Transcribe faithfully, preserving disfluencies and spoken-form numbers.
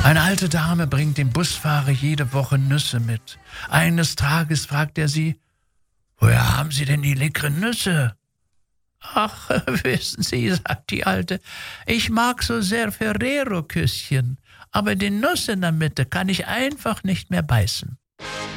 Eine alte Dame bringt dem Busfahrer jede Woche Nüsse mit. Eines Tages fragt er sie, woher haben Sie denn die leckeren Nüsse? Ach, wissen Sie, sagt die Alte, ich mag so sehr Ferrero-Küsschen, aber die Nuss in der Mitte kann ich einfach nicht mehr beißen.